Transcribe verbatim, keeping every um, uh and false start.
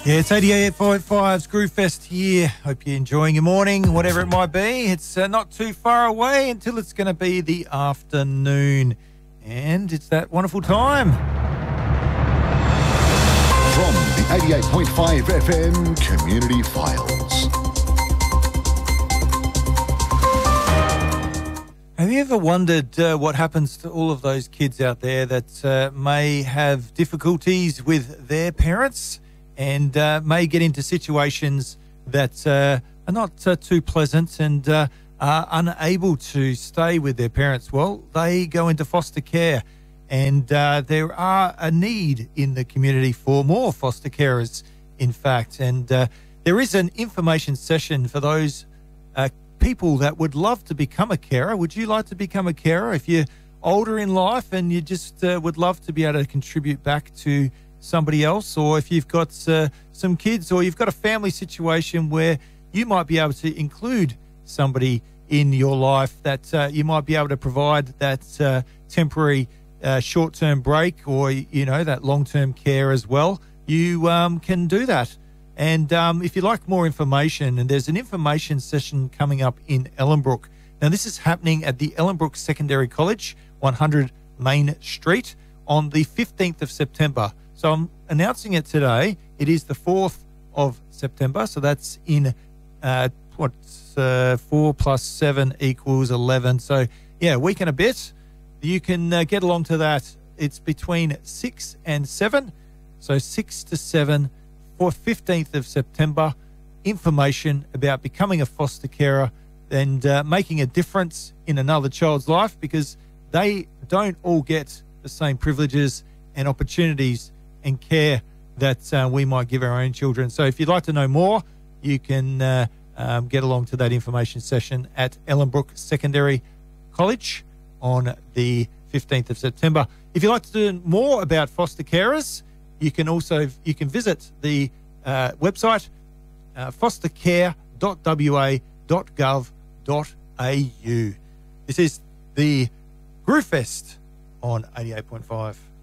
Yeah, it's eighty-eight point five's Groovefest here. Hope you're enjoying your morning, whatever it might be. It's uh, not too far away until it's going to be the afternoon. And it's that wonderful time. From the eighty-eight point five F M Community Files. Have you ever wondered uh, what happens to all of those kids out there that uh, may have difficulties with their parents and uh, may get into situations that uh, are not uh, too pleasant and uh, are unable to stay with their parents? Well, they go into foster care, and uh, there are a need in the community for more foster carers, in fact. And uh, there is an information session for those uh, people that would love to become a carer. Would you like to become a carer? If you're older in life and you just uh, would love to be able to contribute back to somebody else, or if you've got uh, some kids, or you've got a family situation where you might be able to include somebody in your life that uh, you might be able to provide that uh, temporary uh, short-term break, or, you know, that long-term care as well, you um, can do that. And um, if you'd like more information, and there's an information session coming up in Ellenbrook. Now, this is happening at the Ellenbrook Secondary College, one hundred Main Street, on the fifteenth of September. So I'm announcing it today. It is the fourth of September. So that's in, uh, what's uh, four plus seven equals eleven. So, yeah, a week and a bit. You can uh, get along to that. It's between six and seven. So six to seven for fifteenth of September. Information about becoming a foster carer and uh, making a difference in another child's life, because they don't all get the same privileges and opportunities and care that uh, we might give our own children. So if you'd like to know more, you can uh, um, get along to that information session at Ellenbrook Secondary College on the fifteenth of September. If you'd like to learn more about foster carers, you can also you can visit the uh, website uh, foster care dot w a dot gov dot a u. This is the Groovefest on eighty-eight point five.